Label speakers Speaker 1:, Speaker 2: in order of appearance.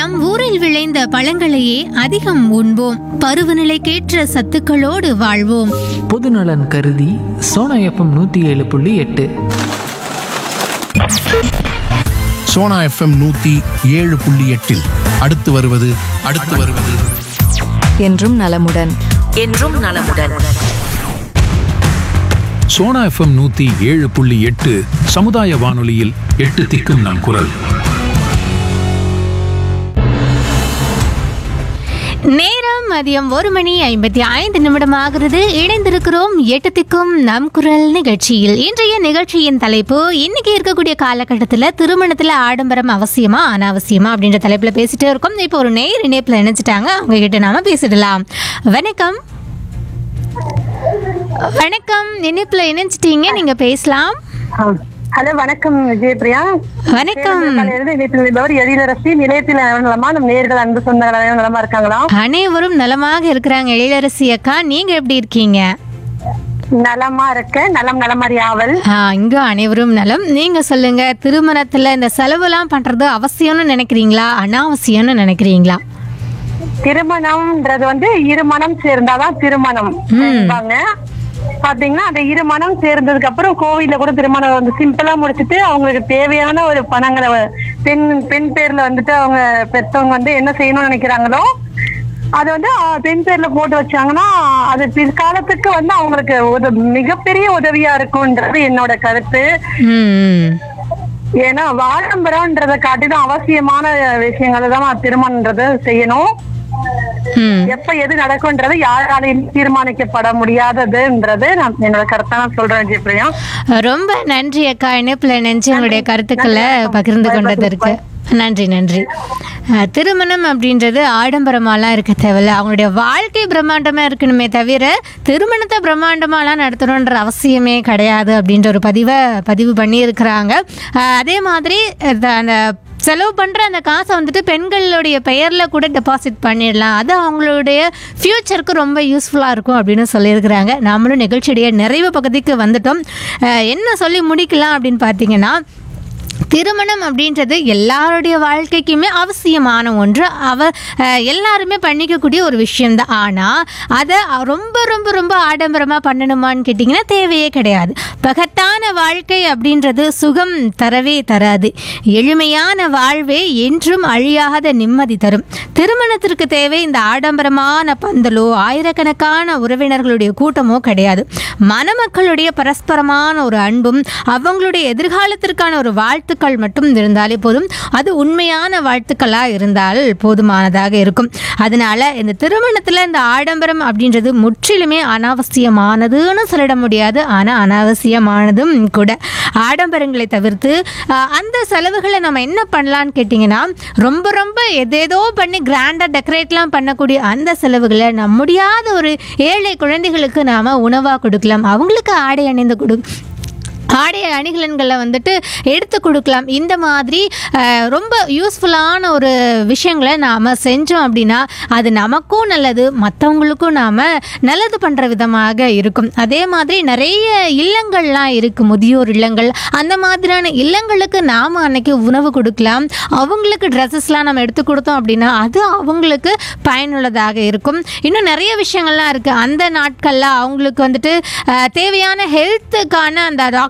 Speaker 1: நம் ஊரில் விளைந்த பழங்களையே அதிகம் உண்போம். பருவநிலைக்கேற்ற சத்துக்களோடு வாழ்வோம்.
Speaker 2: பொதுநலன் கருதி சோனா எஃப்எம் 107.8.
Speaker 3: சோனா எஃப்எம் 107.8 அடுத்து வருவது
Speaker 4: என்றும் நலமுடன்.
Speaker 5: சோனா எஃப்எம் 107.8 சமுதாய வானொலியில் 8 திக்கும் நம் குரல்.
Speaker 1: நேரம் மதியம் 1:55 ஆகிறது. இணைந்திருக்கிறோம் 8 திக்கும் நம் குரல் நிகழ்ச்சியில். இன்றைய நிகழ்ச்சியின் தலைப்பு, இன்னைக்கு இருக்கக்கூடிய காலகட்டத்தில் திருமணத்தில் ஆடம்பரம் அவசியமா அனாவசியமா அப்படின்ற தலைப்பில் பேசிட்டே இருக்கோம். இப்போ ஒரு நேர் இணைப்பில் இணைச்சிட்டாங்க, அவங்க கிட்ட நாம பேசிடலாம். வணக்கம். வணக்கம், இணைப்பில் இணைச்சிட்டீங்க, நீங்க பேசலாம்.
Speaker 6: ஹலோ, வணக்கம் விஜயபிரியா.
Speaker 1: வணக்கம்.
Speaker 6: எழிலரசி நிலையத்தில் நலமா? நம் நேயர்கள் அன்பு சொந்தங்கள் நலமா இருக்காங்களா?
Speaker 1: அனைவரும் நலமாக இருக்கிறாங்க எழிலரசி அக்கா, நீங்க எப்படி இருக்கீங்க?
Speaker 6: நலமா இருக்க. நலமறி ஆவல்.
Speaker 1: இங்க அனைவரும் நலம். நீங்க சொல்லுங்க, திருமணத்துல இந்த செலவுலாம் பண்றது அவசியம்னு நினைக்கிறீங்களா அனாவசியம்னு நினைக்கிறீங்களா?
Speaker 6: திருமணம்ன்றது இரு மனம் சேர்ந்தாதான் திருமணம் பாத்தீங்கன்னா, அந்த இரு மனம் சேர்ந்ததுக்கு அப்புறம் கோவில்ல கூட திருமணம் சிம்பிளா முடிச்சுட்டு அவங்களுக்கு தேவையான ஒரு பணங்களை பெண் பேர்ல அவங்க பெற்றவங்க என்ன செய்யணும்னு நினைக்கிறாங்களோ அது பெண் பேர்ல போட்டு வச்சாங்கன்னா அது பிற்காலத்துக்கு அவங்களுக்கு மிகப்பெரிய உதவியா இருக்கும்ன்றது என்னோட கருத்து. ஏன்னா ஆடம்பரம்ன்றதை காட்டிலும் அவசியமான விஷயங்களை தான் திருமணம்ன்றத செய்யணும். எப்ப எது நடக்கும்ன்றது யாராலையும் தீர்மானிக்கப்பட முடியாததுன்றது நான் என்னோட கருத்தா சொல்றேன் ஜெயபிரியா.
Speaker 1: ரொம்ப நன்றி அக்கா, இணைப்புல நினைச்சு உங்களுடைய கருத்துக்களை பகிர்ந்து கொண்டதற்கு நன்றி. திருமணம் அப்படின்றது ஆடம்பரமாலாம் இருக்க தேவையில்ல, அவங்களுடைய வாழ்க்கை பிரம்மாண்டமா இருக்கணுமே தவிர திருமணத்தை பிரம்மாண்டமாலாம் நடத்தணுன்ற அவசியமே கிடையாது அப்படின்ற ஒரு பதிவு பண்ணியிருக்கிறாங்க. அதே மாதிரி அந்த செலவு பண்ணுற அந்த காசை பெண்களுடைய பெயரில் கூட டெபாசிட் பண்ணிடலாம், அது அவங்களுடைய ஃப்யூச்சருக்கு ரொம்ப யூஸ்ஃபுல்லாக இருக்கும் அப்படின்னு சொல்லியிருக்கிறாங்க. நாமளும் நிகழ்ச்சியுடைய நிறைவு பகுதிக்கு வந்துட்டோம். என்ன சொல்லி முடிக்கலாம் அப்படின்னு பார்த்தீங்கன்னா, திருமணம் அப்படின்றது எல்லாருடைய வாழ்க்கைக்குமே அவசியமான ஒன்று. எல்லாருமே பண்ணிக்கக்கூடிய ஒரு விஷயம்தான். ஆனால் அதை ரொம்ப ரொம்ப ரொம்ப ஆடம்பரமாக பண்ணணுமான்னு கேட்டிங்கன்னா தேவையே கிடையாது. பகட்டான வாழ்க்கை அப்படின்றது சுகம் தரவே தராது. எளிமையான வாழ்வே என்றும் அழியாத நிம்மதி தரும். திருமணத்திற்கு தேவை இந்த ஆடம்பரமான பந்தலோ ஆயிரக்கணக்கான உறவினர்களுடைய கூட்டமோ கிடையாது. மணமக்களுடைய பரஸ்பரமான ஒரு அன்பும் அவங்களுடைய எதிர்காலத்திற்கான ஒரு வாழ்த்துக்கள் மட்டும் இருந்தாலே போதும். அது உண்மையான வாழ்த்துக்களாக இருந்தால் போதுமானதாக இருக்கும். அதனால இந்த திருமணத்தில் இந்த ஆடம்பரம் அப்படின்றது முற்றிலுமே அனாவசியமானதுன்னு சொல்லிட முடியாது, ஆனால் அனாவசியமானதும் கூட. ஆடம்பரங்களை தவிர்த்து அந்த செலவுகளை நம்ம என்ன பண்ணலான்னு கேட்டிங்கன்னா, ரொம்ப ரொம்ப எதேதோ பண்ணி கிராண்டாக டெக்கரேட்லாம் பண்ணக்கூடிய அந்த செலவுகளை முடியாத ஒரு ஏழை குழந்தைகளுக்கு நாம் உணவாக கொடுக்கலாம், அவங்களுக்கு ஆடை ஆடை அணிகலன்களை எடுத்து கொடுக்கலாம். இந்த மாதிரி ரொம்ப யூஸ்ஃபுல்லான ஒரு விஷயங்களை நாம் செஞ்சோம் அப்படின்னா அது நமக்கும் நல்லது, மற்றவங்களுக்கும் நாம் நல்லது பண்ணுற விதமாக இருக்கும். அதே மாதிரி நிறைய இல்லங்கள்லாம் இருக்குது, முதியோர் இல்லங்கள். அந்த மாதிரியான இல்லங்களுக்கு நாம் அன்னைக்கு உணவு கொடுக்கலாம், அவங்களுக்கு ட்ரெஸ்ஸஸ்லாம் நம்ம எடுத்து கொடுத்தோம் அப்படின்னா அது அவங்களுக்கு பயனுள்ளதாக இருக்கும். இன்னும் நிறைய விஷயங்கள்லாம் இருக்குது. அந்த நாட்களில் அவங்களுக்கு தேவையான ஹெல்த்துக்கான அந்த